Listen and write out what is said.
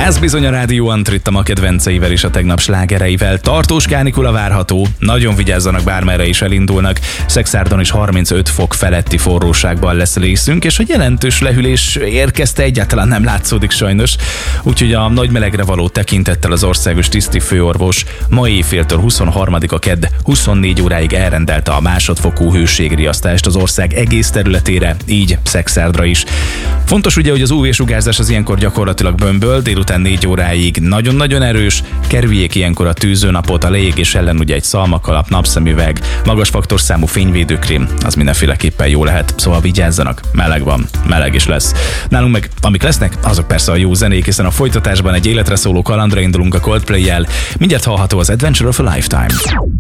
Ez bizony a Rádió Antrit, a kedvenceivel és a tegnap slágereivel. Tartós kánikula várható, nagyon vigyázzanak, bármerre is elindulnak. Szexárdon is 35 fok feletti forróságban lesz részünk, és a jelentős lehűlés érkezte egyáltalán nem látszódik sajnos. Úgyhogy a nagy melegre való tekintettel az országos tiszti főorvos ma éjféltől 23-a kedd 24 óráig elrendelte a másodfokú hőségriasztást az ország egész területére, így Szexárdra is. Fontos ugye, hogy az UV-sugárzás az ilyenkor gyakorlatilag bömböl, délután 4 óráig nagyon-nagyon erős, kerüljék ilyenkor a tűzőnapot, a leégés ellen ugye egy szalmakalap, napszemüveg, magas faktorszámú fényvédőkrém, az mindenféleképpen jó lehet, szóval vigyázzanak, meleg van, meleg is lesz. Nálunk meg amik lesznek, azok persze a jó zenék, hiszen a folytatásban egy életre szóló kalandra indulunk a Coldplay-jel, mindjárt hallható az Adventure of a Lifetime.